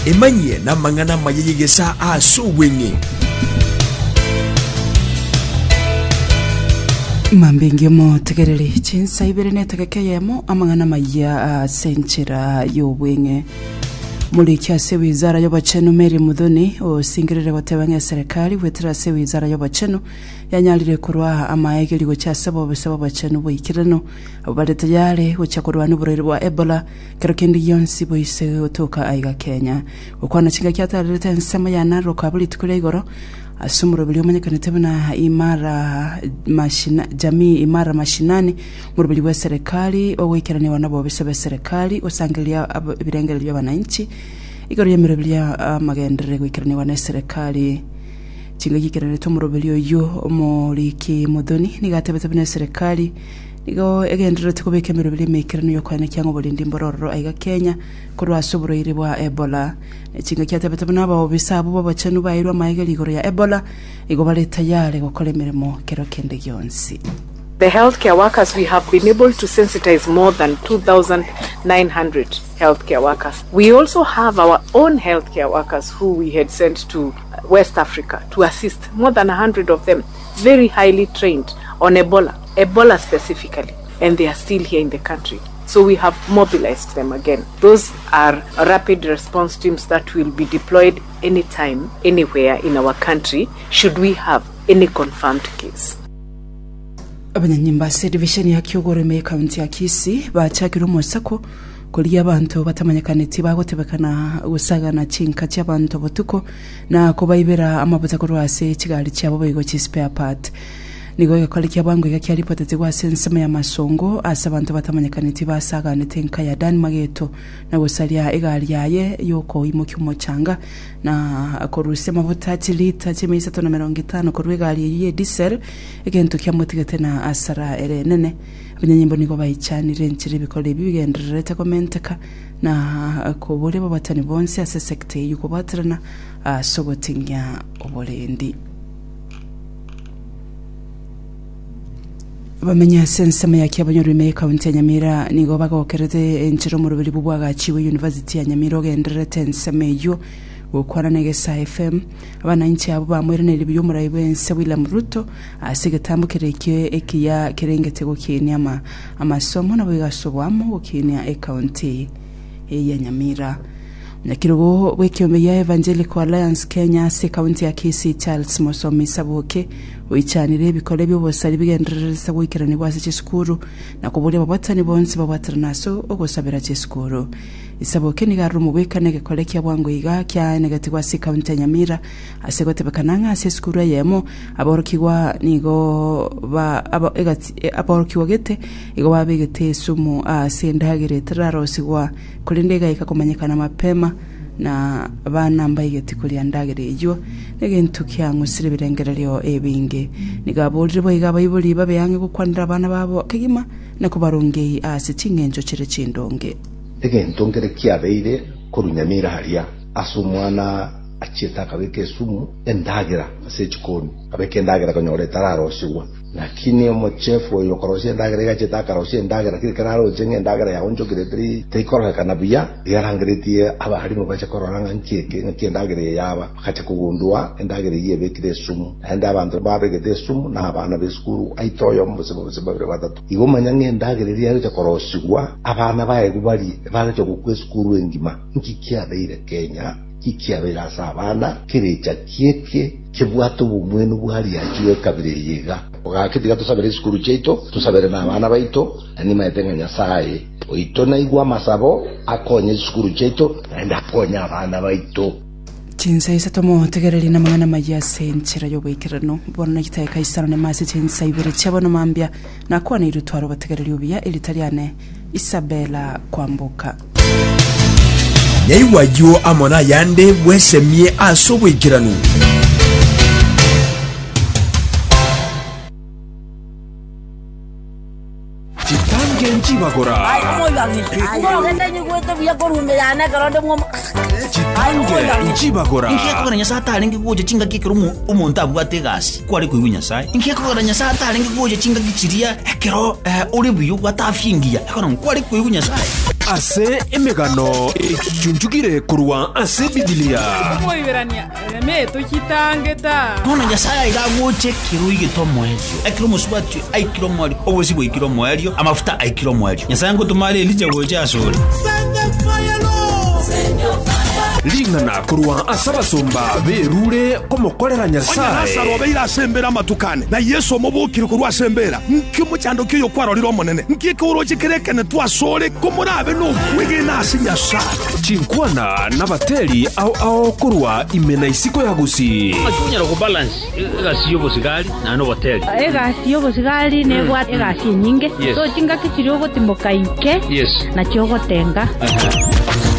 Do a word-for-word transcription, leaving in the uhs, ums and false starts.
emanye na mangana mayegesa asubwenye mambingi mo tegerere chinsa ibere netegekeyemo amangana maya uh, senchera yobwenge muri kyase wizara y'obachenu Mary Muthoni osingirire gotebanya serikali wetera se wizara y'obachenu yanyalire kurwa amaegeri go cyasabo besaba bachenu boikirano abaleta yale gochakurwa n'uburere bwa Ebola kerokendi yonsi boise otoka aiga Kenya okwana kinga kyatarete nsema yana rokabuli tukure igoro asumuro bili omanyekane tebana imara mashina jamii imara mashinani murubili wa serikali owekirani wanabo besaba serikali osangilia birengere by'abananchi igoro yemerebilia magendere gwikirani wana serikali kinga gikirane to murubili yo muri Muthoni nigatebete bene serikali nigo egendere tukubeke mirubili mekirani yo kwana kyango bolindi mbororo aiga Kenya kurwa suburo iri bwa Ebola kinga kyatebete bana abo bisabu babachenu bayirwa maigeri igoro ya Ebola igo baleta yale gukora imirimo kero kende yonsi. The healthcare workers, we have been able to sensitize more than two thousand nine hundred healthcare workers. We also have our own healthcare workers who we had sent to West Africa to assist, more than one hundred of them, very highly trained on Ebola, Ebola specifically, and they are still here in the country. So we have mobilized them again. Those are rapid response teams that will be deployed anytime, anywhere in our country, should we have any confirmed case. Abanyanyimba se division ya Kyogoreme county ya Kisii bachakira umusako kuri abantu batamanyakane tibagotebekana usaga na chinka cy'abantu botuko na kubayibera amabuza kurwase kigali cyabo bigo ci spare part nigo yakali cyabangwe gakyari potete gwa sensema ya masongo asabantu batamanyakane tibasaga netenka ya Dan Mageto na gusalia egali yaye yoko imokyumo cyanga na akoruse mabuta lita chimisa tona mirongo itanu kurwegali ye diesel egento kyamutigete na asara erenene abanyanyimbo nigo bayicyanire nkire bikole bigendere ta commenteka na kubure babatani bonse ase sector yuko batrana sogotinya obolendi bamenya sensema ya Kyabanyurume county ya Nyamira nigo bagokerete enchiro mu rubiri bubwaga chiwe university ya Nyamira ogendere tensema yo gukora negesa F M abana inchi abo bamwerene libyo murayibe nse William Ruto asige tambukireke ekiya kerengete gukini ama amasomo nabo gasobwamo gukini county ya Nyamira Nakirugo wekiome ya Evangelical Alliance Kenya se county ya Kisii Charles Mosomi Sabuke wichanire bikole byo bosari bigendereza wikirani bwase cy'isukuru nakubure babatani bonse babatranaso ogosabira cy'isukuru Isabuke ni garu mubekane gekole kya bwango iga kya negativwa se county ya Nyamira asegote bakananga se sukuru yemo aborokiwa nigo ba aborokiwa gete igo babegete sumu asendagire tararosigwa kulindega ikakomanyekana mapema na abana mbaye getikuri andagere iyo negentu kyangu sire birengerelyo ebinge nigabolire boyiga bayibuli babe yange gukwandira abana babo kagima nakubarongei ase cingenjo cire cindonge egento ngere kyabeire kurunyamira hariya asumwana acheta kabeke sumu endagera ase chikoni kabeke endagera kanyore tararosigwa lakini omochefu yo korose ndagera gacheta karose ndagera kirikaro jenge ndagera ya onjo kiretri teikora kanabia yarangeretie aba harimo bacha kororanga nkeke nkeke ndagera yaba kacha kugundua ndagera yebe kire sumu enda abantu babegete sumu na abana beskuru aitoyo mbose bose babere batatu igo manyange ndagera yari cha korosigwa abana baye kubali baje kukweskuru engima nkikia beire Kenya kikiabera sabana kirecha kieke kibwato bumwenu buhari yajiwe kabire yega ogakitiga tusabere skuru cheito tusabere na abana baito ani maetenga Nyasaye oito na igwa masabo akonye skuru cheito enda konya abana baito Chinsa isa tomo tegereli na mangana maya senchira yo bwikirano bona kitaye kaisana ne mase chinsa ibere chabona mambya na kwa ni rutwaro bategereli ubiya ilitaliane Isabella Kwambuka Nyaiwayo amona yande wesemie asobwikirano Chitange nchibagora Chitange nchibagora Inkekora Nyasaye alingi kuja chinga kikero umuntu abwate gasi kwari kuyu Nyasaye Inkekora Nyasaye alingi kuja chinga gichiria ekero uri buyu gwatafingia ekora kwari kuyu Nyasaye ase emegano ekichunchugire kurwa ase Biblia moiberania eme tukitangeta nona Nyasaye igaguche kiru igitomo ekyo ekiro musubati aikiro mwali obusi bwikiro mwali amafuta aikiro mwali Nyasaye ngotumale elija goja asore lingana kurwa asabasomba berure komokorera Nyasaye Lazaro beira asembera matukane na Yesu omubukire kurwa asembera nkimo cyando kiyo kwaroriro monene nkike uroje kerekene twasore komurabe no kwige nasi Nyasaye chinkwana nabateri au au kurwa imena isiko yagusi akunyara ku balance egasiyo bosigari na no hotel egasiyo bosigari ne bwa egasiyo nyinge so chinga kichiro gotimboka inke yes na chogo tenga